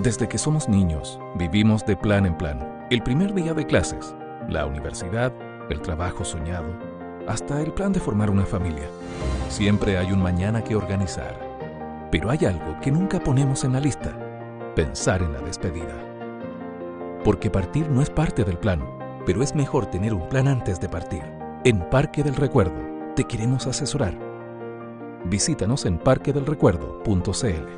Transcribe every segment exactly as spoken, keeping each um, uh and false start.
Desde que somos niños, vivimos de plan en plan. El primer día de clases, la universidad, el trabajo soñado, hasta el plan de formar una familia. Siempre hay un mañana que organizar. Pero hay algo que nunca ponemos en la lista: pensar en la despedida. Porque partir no es parte del plan, pero es mejor tener un plan antes de partir. En Parque del Recuerdo te queremos asesorar. Visítanos en parque del recuerdo punto c l.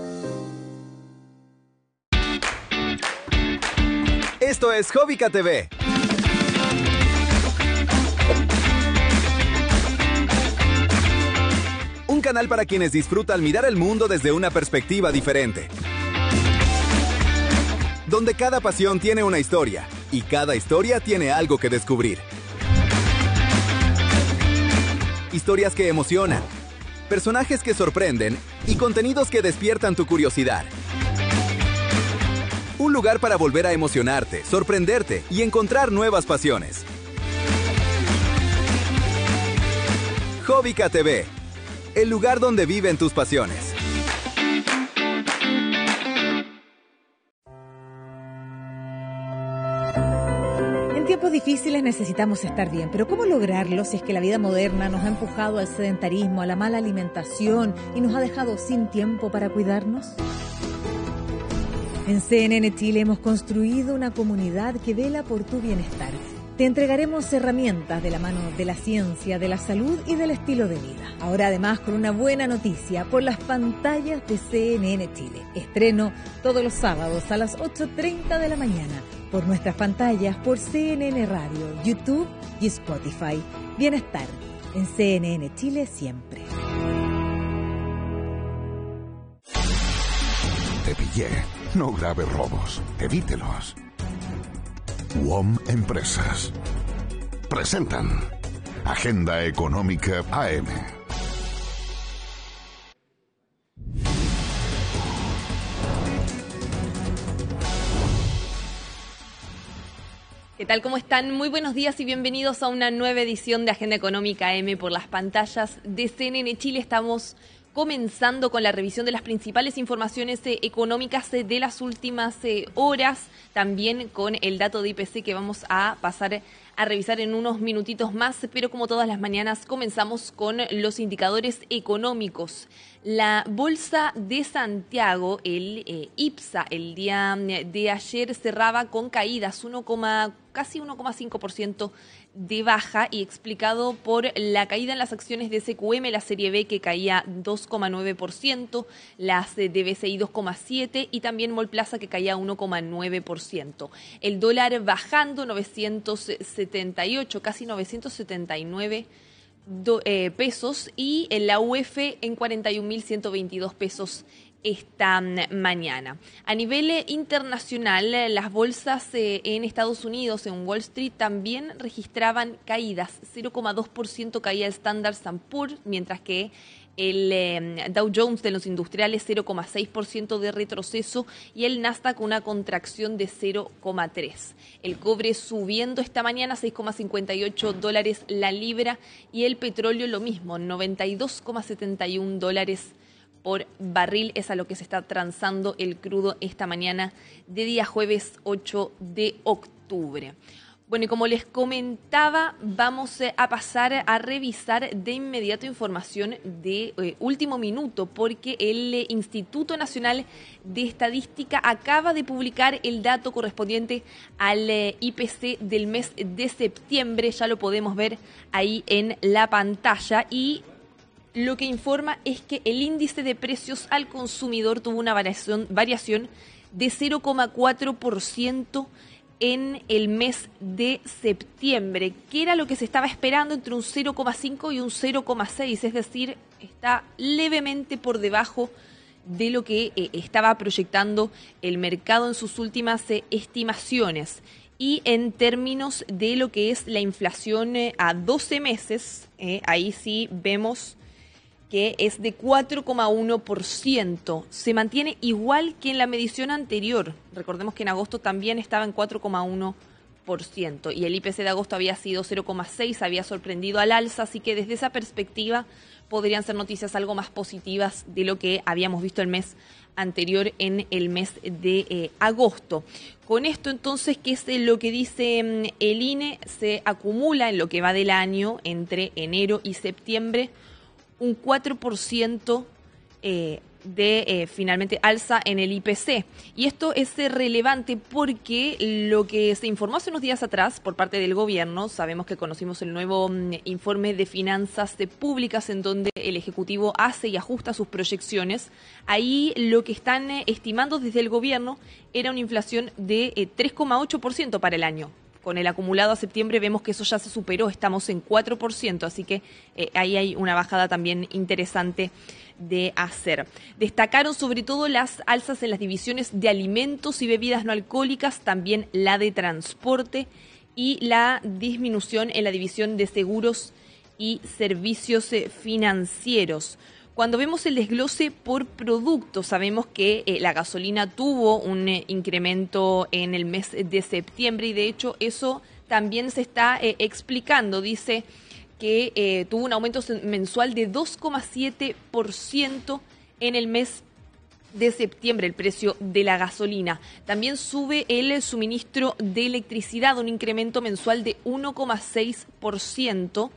Esto es Hobbica T V. Un canal para quienes disfrutan mirar el mundo desde una perspectiva diferente. Donde cada pasión tiene una historia y cada historia tiene algo que descubrir. Historias que emocionan, personajes que sorprenden y contenidos que despiertan tu curiosidad. Un lugar para volver a emocionarte, sorprenderte y encontrar nuevas pasiones. Hobbica T V, el lugar donde viven tus pasiones. En tiempos difíciles necesitamos estar bien, pero ¿cómo lograrlo si es que la vida moderna nos ha empujado al sedentarismo, a la mala alimentación y nos ha dejado sin tiempo para cuidarnos? En C N N Chile hemos construido una comunidad que vela por tu bienestar. Te entregaremos herramientas de la mano de la ciencia, de la salud y del estilo de vida. Ahora además con una buena noticia por las pantallas de C N N Chile. Estreno todos los sábados a las ocho treinta de la mañana por nuestras pantallas, por C N N Radio, YouTube y Spotify. Bienestar en C N N Chile siempre. Te pillé. No grave robos. Evítelos. U O M Empresas presentan Agenda Económica A M. ¿Qué tal? ¿Cómo están? Muy buenos días y bienvenidos a una nueva edición de Agenda Económica A M por las pantallas de C N N Chile. Estamos comenzando con la revisión de las principales informaciones eh, económicas eh, de las últimas eh, horas, también con el dato de I P C que vamos a pasar a revisar en unos minutitos más, pero como todas las mañanas comenzamos con los indicadores económicos. La Bolsa de Santiago, el eh, IPSA, el día de ayer cerraba con caídas, uno, casi uno coma cinco por ciento de baja, y explicado por la caída en las acciones de S Q M, la serie B, que caía dos coma nueve por ciento, las de B C I dos coma siete por ciento y también Mallplaza, que caía uno coma nueve por ciento. El dólar bajando novecientos setenta y ocho, casi novecientos setenta y nueve do, eh, pesos, y en la U F en cuarenta y un mil ciento veintidós pesos esta mañana. A nivel eh, internacional, eh, las bolsas eh, en Estados Unidos, en Wall Street, también registraban caídas. cero coma dos por ciento caía el Standard and Poor's, mientras que el eh, Dow Jones de los industriales cero coma seis por ciento de retroceso y el Nasdaq una contracción de cero coma tres por ciento. El cobre subiendo esta mañana seis coma cincuenta y ocho dólares la libra, y el petróleo lo mismo, noventa y dos coma setenta y uno dólares por barril. Es a lo que se está transando el crudo esta mañana de día jueves ocho de octubre. Bueno, y como les comentaba, vamos a pasar a revisar de inmediato información de eh, último minuto, porque el eh, Instituto Nacional de Estadística acaba de publicar el dato correspondiente al eh, I P C del mes de septiembre. Ya lo podemos ver ahí en la pantalla, y lo que informa es que el índice de precios al consumidor tuvo una variación, variación de cero coma cuatro por ciento en el mes de septiembre, que era lo que se estaba esperando, entre un cero coma cinco y un cero coma seis, es decir, está levemente por debajo de lo que eh, estaba proyectando el mercado en sus últimas eh, estimaciones. Y en términos de lo que es la inflación eh, a doce meses, eh, ahí sí vemos que es de cuatro coma uno por ciento. Se mantiene igual que en la medición anterior. Recordemos que en agosto también estaba en cuatro coma uno por ciento y el I P C de agosto había sido cero coma seis, había sorprendido al alza, así que desde esa perspectiva podrían ser noticias algo más positivas de lo que habíamos visto el mes anterior en el mes de eh, agosto. Con esto entonces, ¿qué es lo que dice el I N E? Se acumula en lo que va del año entre enero y septiembre un cuatro por ciento eh, de eh, finalmente alza en el I P C. Y esto es eh, relevante porque lo que se informó hace unos días atrás por parte del gobierno, sabemos que conocimos el nuevo mm, informe de finanzas de públicas en donde el Ejecutivo hace y ajusta sus proyecciones. Ahí lo que están eh, estimando desde el gobierno era una inflación de eh, tres coma ocho por ciento para el año. Con el acumulado a septiembre vemos que eso ya se superó, estamos en cuatro por ciento, así que eh, ahí hay una bajada también interesante de hacer. Destacaron sobre todo las alzas en las divisiones de alimentos y bebidas no alcohólicas, también la de transporte y la disminución en la división de seguros y servicios eh, financieros. Cuando vemos el desglose por producto, sabemos que eh, la gasolina tuvo un eh, incremento en el mes de septiembre y de hecho eso también se está eh, explicando. Dice que eh, tuvo un aumento mensual de dos coma siete por ciento en el mes de septiembre el precio de la gasolina. También sube el suministro de electricidad, un incremento mensual de uno coma seis por ciento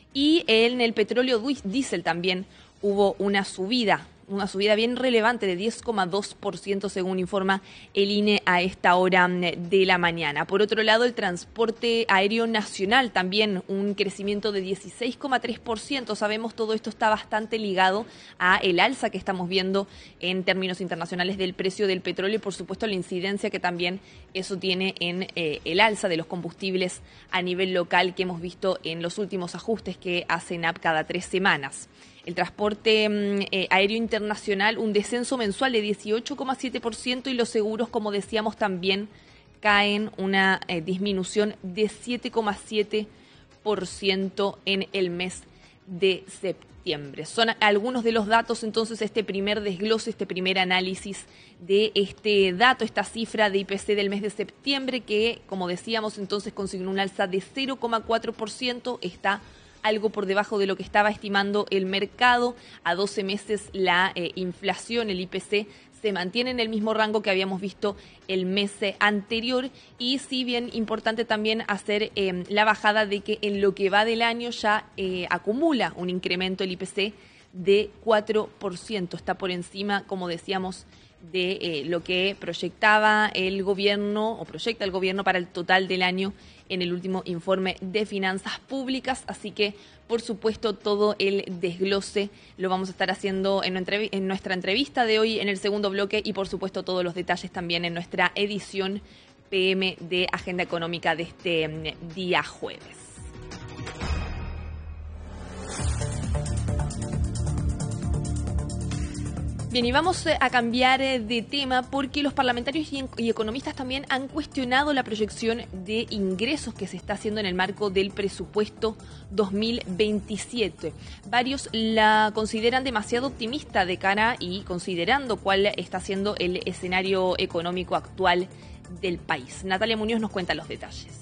y en el petróleo diésel también hubo una subida, una subida bien relevante de diez coma dos por ciento según informa el I N E a esta hora de la mañana. Por otro lado, el transporte aéreo nacional también un crecimiento de dieciséis coma tres por ciento. Sabemos todo esto está bastante ligado a el alza que estamos viendo en términos internacionales del precio del petróleo y por supuesto la incidencia que también eso tiene en eh, el alza de los combustibles a nivel local que hemos visto en los últimos ajustes que hace N A P cada tres semanas. El transporte eh, aéreo internacional, un descenso mensual de dieciocho coma siete por ciento y los seguros, como decíamos, también caen una eh, disminución de siete coma siete por ciento en el mes de septiembre. Son algunos de los datos, entonces, este primer desglose, este primer análisis de este dato, esta cifra de I P C del mes de septiembre, que, como decíamos, entonces consignó un alza de cero coma cuatro por ciento, está algo por debajo de lo que estaba estimando el mercado. A doce meses la eh, inflación, el I P C, se mantiene en el mismo rango que habíamos visto el mes anterior y si bien importante también hacer eh, la bajada de que en lo que va del año ya eh, acumula un incremento el I P C de cuatro por ciento. Está por encima, como decíamos, de eh, lo que proyectaba el gobierno o proyecta el gobierno para el total del año en el último informe de finanzas públicas, así que por supuesto todo el desglose lo vamos a estar haciendo en, entrev- en nuestra entrevista de hoy en el segundo bloque y por supuesto todos los detalles también en nuestra edición P M de Agenda Económica de este um, día jueves. Bien, y vamos a cambiar de tema porque los parlamentarios y, y economistas también han cuestionado la proyección de ingresos que se está haciendo en el marco del presupuesto dos mil veintisiete. Varios la consideran demasiado optimista de cara y considerando cuál está siendo el escenario económico actual del país. Natalia Muñoz nos cuenta los detalles.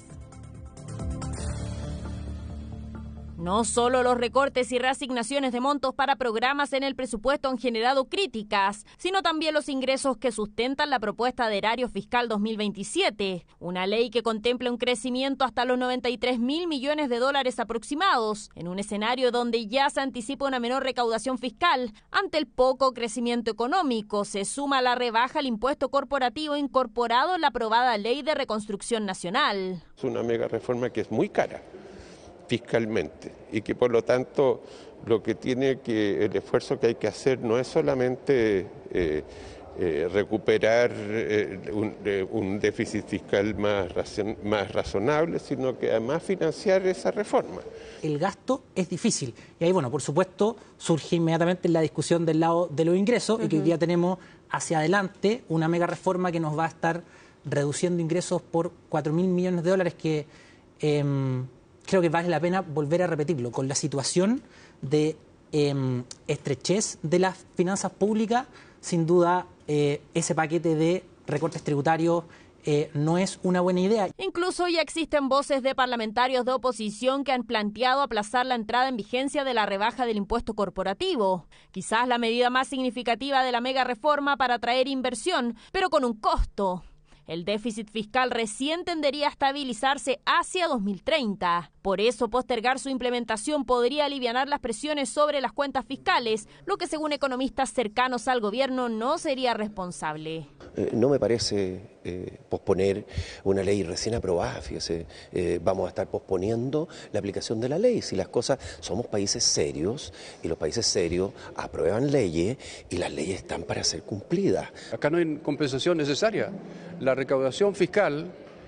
No solo los recortes y reasignaciones de montos para programas en el presupuesto han generado críticas, sino también los ingresos que sustentan la propuesta de erario fiscal dos mil veintisiete, una ley que contempla un crecimiento hasta los noventa y tres mil millones de dólares aproximados, en un escenario donde ya se anticipa una menor recaudación fiscal. Ante el poco crecimiento económico, se suma la rebaja al impuesto corporativo incorporado en la aprobada Ley de Reconstrucción Nacional. Es una mega reforma que es muy cara fiscalmente y que por lo tanto lo que tiene que el esfuerzo que hay que hacer no es solamente eh, eh, recuperar eh, un, eh, un déficit fiscal más, razon, más razonable, sino que además financiar esa reforma. El gasto es difícil y ahí, bueno, por supuesto, surge inmediatamente la discusión del lado de los ingresos uh-huh. y que hoy día tenemos hacia adelante una mega reforma que nos va a estar reduciendo ingresos por cuatro mil millones de dólares que eh, creo que vale la pena volver a repetirlo, con la situación de eh, estrechez de las finanzas públicas, sin duda eh, ese paquete de recortes tributarios eh, no es una buena idea. Incluso ya existen voces de parlamentarios de oposición que han planteado aplazar la entrada en vigencia de la rebaja del impuesto corporativo. Quizás la medida más significativa de la mega reforma para atraer inversión, pero con un costo. El déficit fiscal recién tendería a estabilizarse hacia dos mil treinta. Por eso, postergar su implementación podría alivianar las presiones sobre las cuentas fiscales, lo que según economistas cercanos al gobierno no sería responsable. Eh, no me parece eh, posponer una ley recién aprobada, fíjese, eh, vamos a estar posponiendo la aplicación de la ley. Si las cosas, somos países serios y los países serios aprueban leyes y las leyes están para ser cumplidas. Acá no hay compensación necesaria. La recaudación fiscal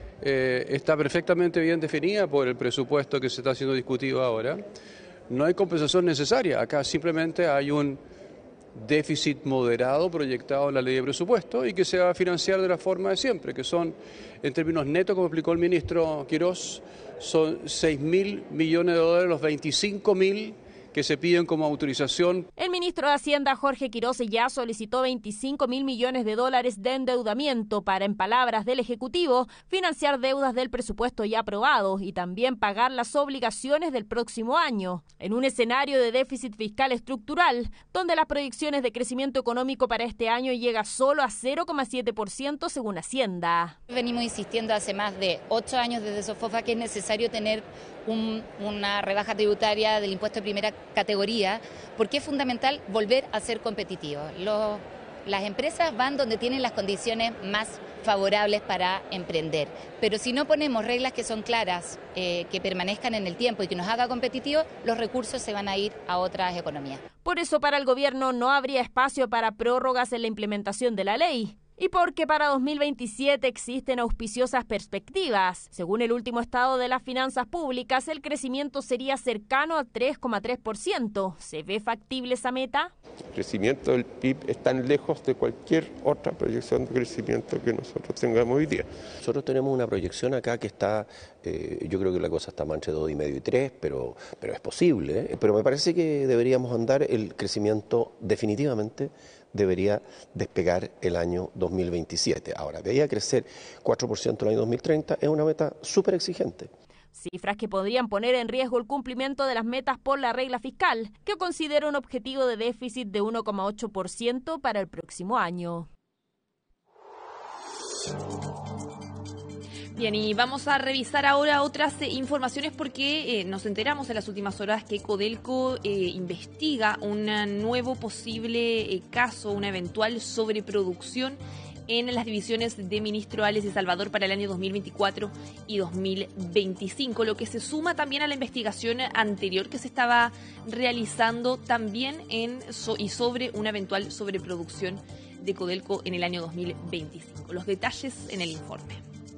eh, está perfectamente bien definida por el presupuesto que se está siendo discutido ahora. No hay compensación necesaria, acá simplemente hay un déficit moderado proyectado en la ley de presupuesto y que se va a financiar de la forma de siempre, que son, en términos netos, como explicó el ministro Quirós, son seis mil millones de dólares, los veinticinco mil que se piden como autorización. El ministro de Hacienda, Jorge Quirós, ya solicitó veinticinco mil millones de dólares de endeudamiento para, en palabras del Ejecutivo, financiar deudas del presupuesto ya aprobado y también pagar las obligaciones del próximo año, en un escenario de déficit fiscal estructural, donde las proyecciones de crecimiento económico para este año llega solo a cero coma siete por ciento según Hacienda. Venimos insistiendo hace más de ocho años desde SOFOFA que es necesario tener un, una rebaja tributaria del impuesto de primera categoría, porque es fundamental volver a ser competitivos. Los, las empresas van donde tienen las condiciones más favorables para emprender, pero si no ponemos reglas que son claras, eh, que permanezcan en el tiempo y que nos haga competitivos, los recursos se van a ir a otras economías. Por eso para el gobierno no habría espacio para prórrogas en la implementación de la ley. Y porque para dos mil veintisiete existen auspiciosas perspectivas. Según el último estado de las finanzas públicas, el crecimiento sería cercano a tres coma tres por ciento. ¿Se ve factible esa meta? El crecimiento del P I B es tan lejos de cualquier otra proyección de crecimiento que nosotros tengamos hoy día. Nosotros tenemos una proyección acá que está, eh, yo creo que la cosa está más entre dos y medio y tres, pero, pero es posible. ¿eh? Pero me parece que deberíamos andar, el crecimiento definitivamente debería despegar el año dos mil veintisiete. Ahora, de ahí a crecer cuatro por ciento el año dos mil treinta es una meta súper exigente. Cifras que podrían poner en riesgo el cumplimiento de las metas por la regla fiscal, que considera un objetivo de déficit de uno coma ocho por ciento para el próximo año. Bien, y vamos a revisar ahora otras eh, informaciones porque eh, nos enteramos en las últimas horas que Codelco eh, investiga un nuevo posible eh, caso, una eventual sobreproducción en las divisiones de Ministro Ales y Salvador para el año dos mil veinticuatro y dos mil veinticinco, lo que se suma también a la investigación anterior que se estaba realizando también en so, y sobre una eventual sobreproducción de Codelco en el año dos mil veinticinco. Los detalles en el informe.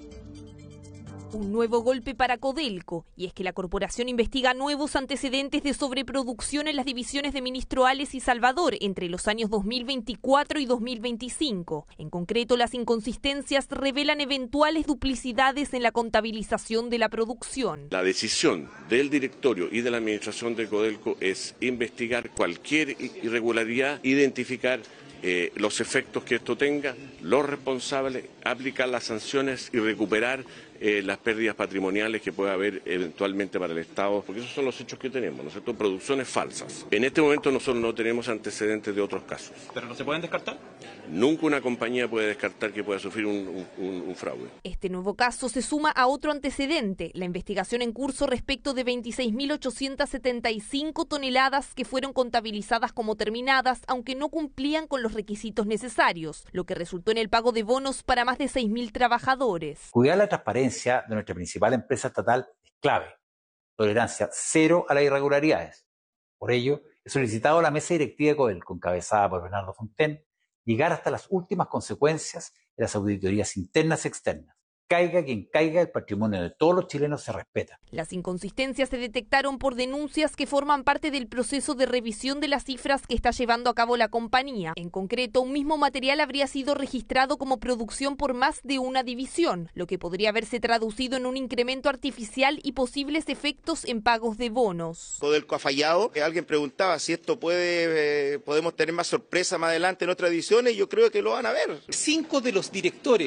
Un nuevo golpe para Codelco, y es que la corporación investiga nuevos antecedentes de sobreproducción en las divisiones de Ministro Ales y Salvador entre los años dos mil veinticuatro y dos mil veinticinco. En concreto, las inconsistencias revelan eventuales duplicidades en la contabilización de la producción. La decisión del directorio y de la administración de Codelco es investigar cualquier irregularidad, identificar eh, los efectos que esto tenga, los responsables, aplicar las sanciones y recuperar Eh, las pérdidas patrimoniales que pueda haber eventualmente para el Estado, porque esos son los hechos que tenemos, ¿no es cierto? Producciones falsas. En este momento nosotros no tenemos antecedentes de otros casos. ¿Pero no se pueden descartar? Nunca una compañía puede descartar que pueda sufrir un, un, un fraude. Este nuevo caso se suma a otro antecedente, la investigación en curso respecto de veintiséis mil ochocientas setenta y cinco toneladas que fueron contabilizadas como terminadas, aunque no cumplían con los requisitos necesarios, lo que resultó en el pago de bonos para más de seis mil trabajadores. Cuidar la transparencia de nuestra principal empresa estatal es clave. Tolerancia cero a las irregularidades. Por ello, he solicitado a la mesa directiva de Codelco, encabezada por Bernardo Fonten, llegar hasta las últimas consecuencias de las auditorías internas y externas. Caiga quien caiga, el patrimonio de todos los chilenos se respeta. Las inconsistencias se detectaron por denuncias que forman parte del proceso de revisión de las cifras que está llevando a cabo la compañía. En concreto, un mismo material habría sido registrado como producción por más de una división, lo que podría haberse traducido en un incremento artificial y posibles efectos en pagos de bonos. Codelco ha fallado. Alguien preguntaba si esto puede, eh, podemos tener más sorpresa más adelante en otras ediciones, y yo creo que lo van a ver. Cinco de los directores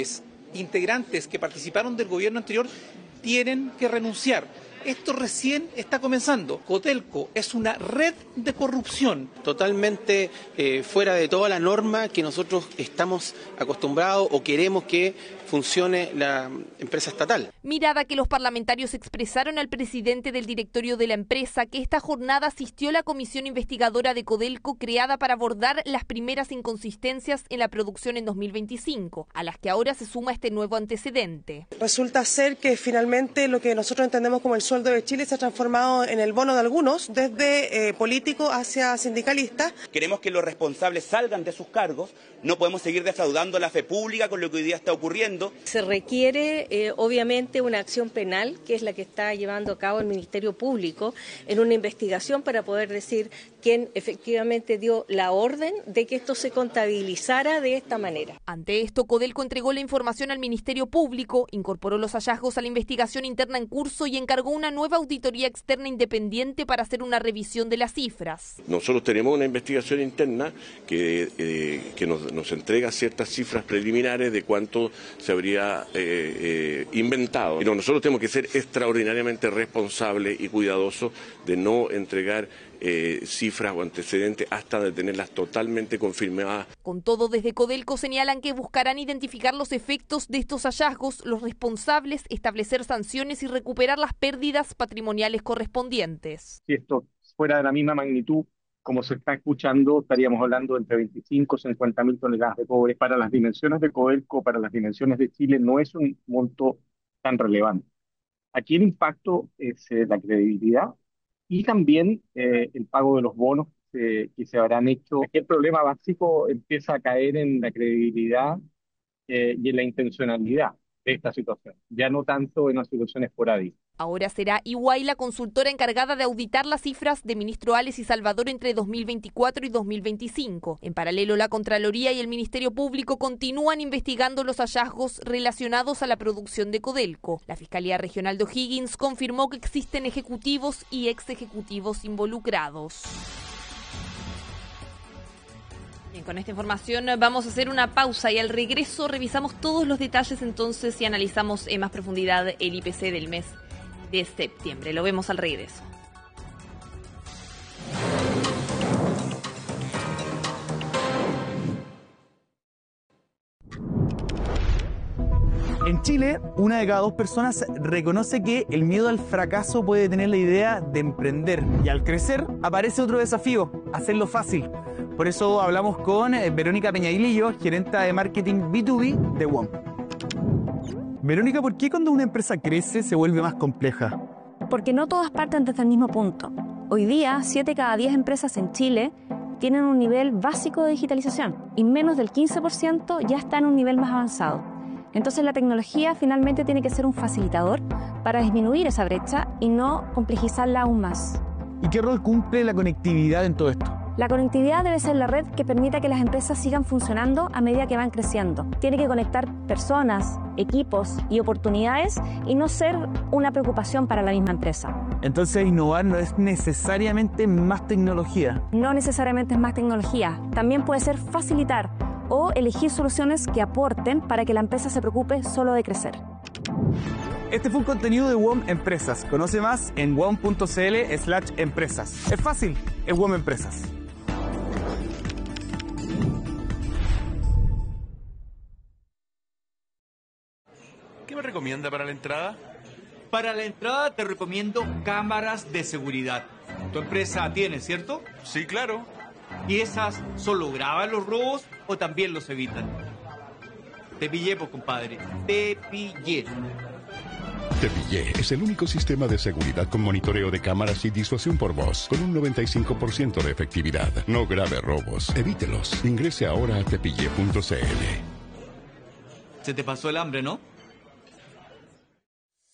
integrantes que participaron del gobierno anterior tienen que renunciar. Esto recién está comenzando. Codelco es una red de corrupción. Totalmente eh, fuera de toda la norma que nosotros estamos acostumbrados o queremos que funcione la empresa estatal. Mirada que los parlamentarios expresaron al presidente del directorio de la empresa que esta jornada asistió la comisión investigadora de Codelco creada para abordar las primeras inconsistencias en la producción en dos mil veinticinco, a las que ahora se suma este nuevo antecedente. Resulta ser que finalmente lo que nosotros entendemos como el sueldo de Chile se ha transformado en el bono de algunos, desde eh, político hacia sindicalista. Queremos que los responsables salgan de sus cargos, no podemos seguir defraudando la fe pública con lo que hoy día está ocurriendo. Se requiere eh, obviamente una acción penal, que es la que está llevando a cabo el Ministerio Público, en una investigación para poder decir quién efectivamente dio la orden de que esto se contabilizara de esta manera. Ante esto, Codelco entregó la información al Ministerio Público, incorporó los hallazgos a la investigación interna en curso y encargó una nueva auditoría externa independiente para hacer una revisión de las cifras. Nosotros tenemos una investigación interna que, eh, que nos, nos entrega ciertas cifras preliminares de cuánto se habría eh, eh, inventado. Pero nosotros tenemos que ser extraordinariamente responsables y cuidadosos de no entregar Eh, cifras o antecedentes hasta de tenerlas totalmente confirmadas. Con todo, desde Codelco señalan que buscarán identificar los efectos de estos hallazgos, los responsables, establecer sanciones y recuperar las pérdidas patrimoniales correspondientes. Si esto fuera de la misma magnitud como se está escuchando, estaríamos hablando de entre veinticinco y cincuenta mil toneladas de cobre. Para las dimensiones de Codelco, para las dimensiones de Chile, no es un monto tan relevante. Aquí el impacto es eh, la credibilidad y también eh, el pago de los bonos eh, que se habrán hecho. Aquí el problema básico empieza a caer en la credibilidad eh, y en la intencionalidad de esta situación, ya no tanto en una situación esporádica. Ahora será E Y la consultora encargada de auditar las cifras de Ministro Ales y Salvador entre dos mil veinticuatro y dos mil veinticinco. En paralelo, la Contraloría y el Ministerio Público continúan investigando los hallazgos relacionados a la producción de Codelco. La Fiscalía Regional de O'Higgins confirmó que existen ejecutivos y ex ejecutivos involucrados. Bien, con esta información vamos a hacer una pausa y al regreso revisamos todos los detalles entonces y analizamos en más profundidad el I P C del mes de septiembre. Lo vemos al regreso. En Chile, una de cada dos personas reconoce que el miedo al fracaso puede tener la idea de emprender. Y al crecer, aparece otro desafío, hacerlo fácil. Por eso hablamos con Verónica Peñailillo, gerenta de marketing B dos B de W O M. Verónica, ¿por qué cuando una empresa crece se vuelve más compleja? Porque no todas parten desde el mismo punto. Hoy día, siete de cada diez empresas en Chile tienen un nivel básico de digitalización y menos del quince por ciento ya está en un nivel más avanzado. Entonces la tecnología finalmente tiene que ser un facilitador para disminuir esa brecha y no complejizarla aún más. ¿Y qué rol cumple la conectividad en todo esto? La conectividad debe ser la red que permita que las empresas sigan funcionando a medida que van creciendo. Tiene que conectar personas, equipos y oportunidades y no ser una preocupación para la misma empresa. Entonces innovar no es necesariamente más tecnología. No necesariamente es más tecnología. También puede ser facilitar o elegir soluciones que aporten para que la empresa se preocupe solo de crecer. Este fue un contenido de W O M Empresas. Conoce más en w o m punto c l slash empresas. Es fácil, es W O M Empresas. ¿Qué me recomienda para la entrada? Para la entrada te recomiendo cámaras de seguridad. Tu empresa tiene, ¿cierto? Sí, claro. ¿Y esas solo graban los robos o también los evitan? Te pillé, pues, compadre. Te pillé. Te Pillé es el único sistema de seguridad con monitoreo de cámaras y disuasión por voz, con un noventa y cinco por ciento de efectividad. No grave robos, evítelos. Ingrese ahora a te pillé punto c l. Se te pasó el hambre, ¿no?